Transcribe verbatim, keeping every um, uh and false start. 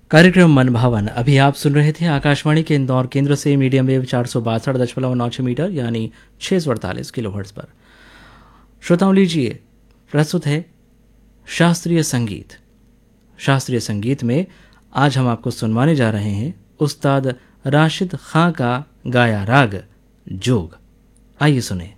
कार्यक्रम मन भावन अभी आप सुन रहे थे आकाशवाणी के इंदौर केंद्र से मीडियम वेव चार सौ बासठ दशमलव नौ छः मीटर यानी छः सौ अड़तालीस किलो हर्ट्ज पर। श्रोताओं लीजिए प्रस्तुत है शास्त्रीय संगीत। शास्त्रीय संगीत में आज हम आपको सुनवाने जा रहे हैं उस्ताद राशिद खां का गाया राग जोग। आइए सुने।